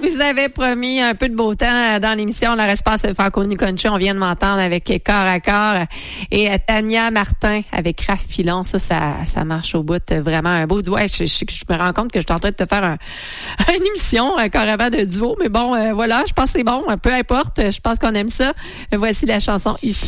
vous avait promis un peu de beau temps dans l'émission La Espace Franconie Country. On vient de m'entendre avec Corps à Corps et Tania Martin avec Raph Pilon. Ça marche au bout. Vraiment un beau duo. Je me rends compte que je suis en train de te faire une émission carrément de duo. Mais bon, voilà, je pense que c'est bon. Peu importe. Je pense qu'on aime ça. Voici la chanson ici.